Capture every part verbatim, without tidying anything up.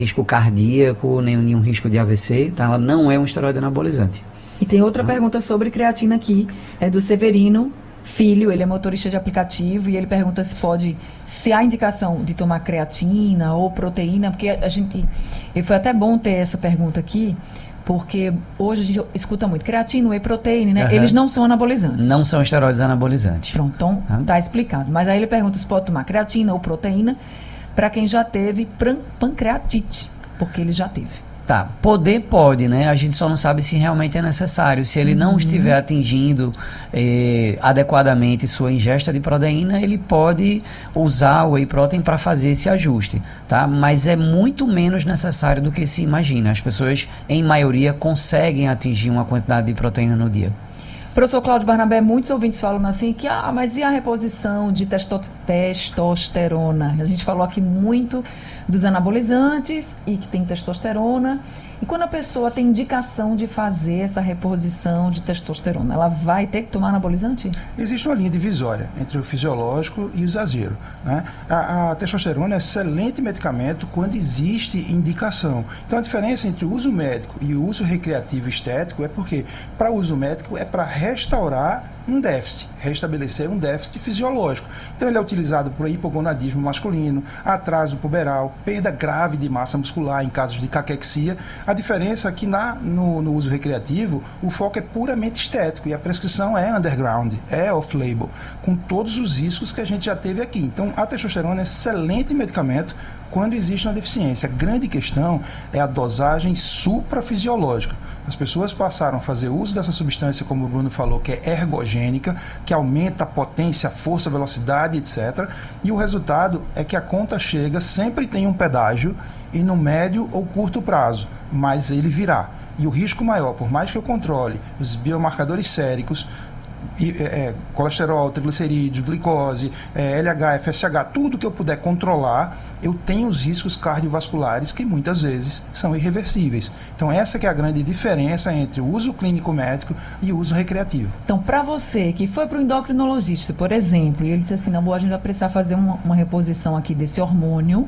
risco cardíaco, nem nenhum risco de A V C, então ela não é um esteroide anabolizante. E tem outra pergunta sobre creatina aqui, é do Severino Filho, ele é motorista de aplicativo e ele pergunta se pode, se há indicação de tomar creatina ou proteína, porque a gente, e foi até bom ter essa pergunta aqui, porque hoje a gente escuta muito creatina, whey protein, né? Uhum. Eles não são anabolizantes. Não são esteroides anabolizantes. Pronto, então uhum. tá explicado. Mas aí ele pergunta se pode tomar creatina ou proteína para quem já teve pancreatite, porque ele já teve. Tá, poder pode, né? A gente só não sabe se realmente é necessário. Se ele não uhum. estiver atingindo eh, adequadamente sua ingesta de proteína, ele pode usar o whey protein para fazer esse ajuste, tá? Mas é muito menos necessário do que se imagina. As pessoas, em maioria, conseguem atingir uma quantidade de proteína no dia. Professor Cláudio Barnabé, muitos ouvintes falam assim que, ah, mas e a reposição de testo testosterona? A gente falou aqui muito dos anabolizantes e que tem testosterona. E quando a pessoa tem indicação de fazer essa reposição de testosterona, ela vai ter que tomar anabolizante? Existe uma linha divisória entre o fisiológico e o exagero, né? A, a testosterona é um excelente medicamento quando existe indicação. Então a diferença entre o uso médico e o uso recreativo estético é porque para o uso médico é para restaurar um déficit, restabelecer um déficit fisiológico. Então ele é utilizado por hipogonadismo masculino, atraso puberal, perda grave de massa muscular em casos de caquexia. A diferença é que na, no, no uso recreativo o foco é puramente estético e a prescrição é underground, é off-label, com todos os riscos que a gente já teve aqui. Então a testosterona é um excelente medicamento quando existe uma deficiência. A grande questão é a dosagem suprafisiológica. As pessoas passaram a fazer uso dessa substância, como o Bruno falou, que é ergogênica, que aumenta a potência, a força, a velocidade, etcétera. E o resultado é que a conta chega, sempre tem um pedágio, e no médio ou curto prazo, mas ele virá. E o risco maior, por mais que eu controle os biomarcadores séricos, E, é, colesterol, triglicerídeos, glicose, é, L H, F S H, tudo que eu puder controlar, eu tenho os riscos cardiovasculares que muitas vezes são irreversíveis. Então essa que é a grande diferença entre o uso clínico médico e o uso recreativo. Então para você que foi para o endocrinologista, por exemplo, e ele disse assim, não, a gente vai precisar fazer uma, uma reposição aqui desse hormônio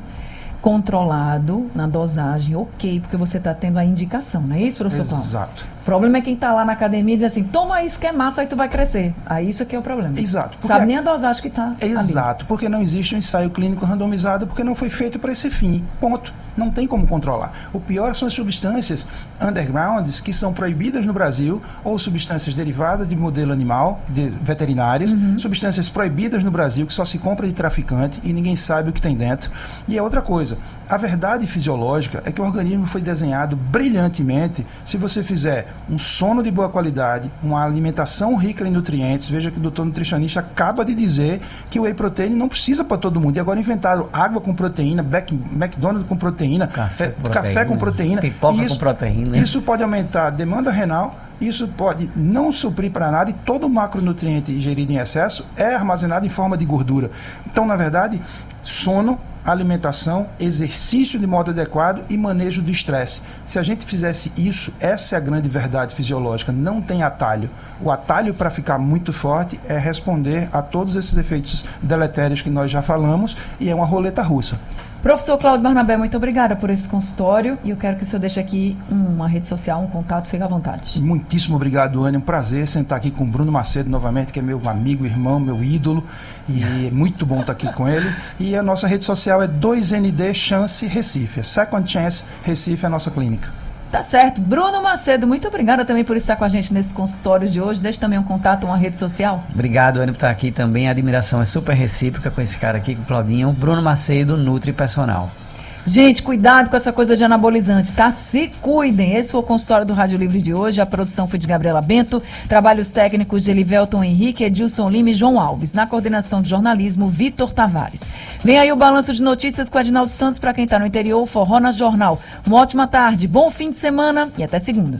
controlado na dosagem, ok, porque você está tendo a indicação, não é isso, professor Cláudio? Exato. O problema é quem está lá na academia e diz assim, toma isso que é massa, aí tu vai crescer. Aí isso aqui é o problema. Exato. Sabe nem a dosagem que está Exato, ali. Porque não existe um ensaio clínico randomizado, porque não foi feito para esse fim. Ponto. Não tem como controlar. O pior são as substâncias undergrounds que são proibidas no Brasil, ou substâncias derivadas de modelo animal, de veterinárias, uhum. substâncias proibidas no Brasil, que só se compra de traficante e ninguém sabe o que tem dentro. E é outra coisa, a verdade fisiológica é que o organismo foi desenhado brilhantemente se você fizer um sono de boa qualidade, uma alimentação rica em nutrientes. Veja que o doutor nutricionista acaba de dizer que o whey protein não precisa para todo mundo. E agora inventaram água com proteína, Mac, McDonald's com proteína, Café, é, com, café proteína, com proteína, pipoca isso, com proteína. Isso pode aumentar a demanda renal, isso pode não suprir para nada, e todo macronutriente ingerido em excesso é armazenado em forma de gordura. Então, na verdade, sono, alimentação, exercício de modo adequado e manejo do estresse. Se a gente fizesse isso, essa é a grande verdade fisiológica, não tem atalho. O atalho para ficar muito forte é responder a todos esses efeitos deletérios que nós já falamos, e é uma roleta russa. Professor Cláudio Barnabé, muito obrigada por esse consultório, e eu quero que o senhor deixe aqui uma rede social, um contato, fique à vontade. Muitíssimo obrigado, Ana, é um prazer sentar aqui com o Bruno Macedo novamente, que é meu amigo, irmão, meu ídolo, e é muito bom estar aqui com ele. E a nossa rede social é dois N D Chance Recife, Second Chance Recife é a nossa clínica. Tá certo. Bruno Macedo, muito obrigada também por estar com a gente nesse consultório de hoje. Deixe também um contato, uma rede social. Obrigado, Ana, por estar aqui também. A admiração é super recíproca com esse cara aqui, com o Claudinho. Bruno Macedo, Nutri Personal. Gente, cuidado com essa coisa de anabolizante, tá? Se cuidem. Esse foi o consultório do Rádio Livre de hoje. A produção foi de Gabriela Bento, trabalhos técnicos de Elivelton Henrique, Edilson Lima e João Alves. Na coordenação de jornalismo, Vitor Tavares. Vem aí o balanço de notícias com Adinaldo Santos para quem tá no interior, Forró na Jornal. Uma ótima tarde, bom fim de semana e até segunda.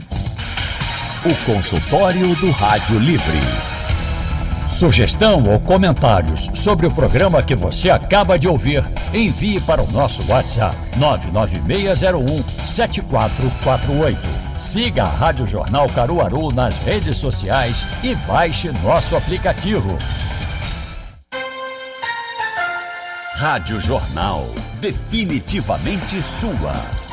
O consultório do Rádio Livre. Sugestão ou comentários sobre o programa que você acaba de ouvir, envie para o nosso WhatsApp nove nove seis zero um sete quatro quatro oito. Siga a Rádio Jornal Caruaru nas redes sociais e baixe nosso aplicativo. Rádio Jornal, definitivamente sua.